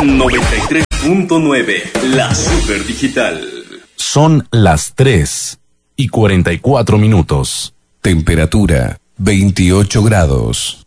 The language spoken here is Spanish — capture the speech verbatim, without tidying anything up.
noventa y tres punto nueve, la Super Digital. Son las tres y cuarenta y cuatro minutos. Temperatura veintiocho grados.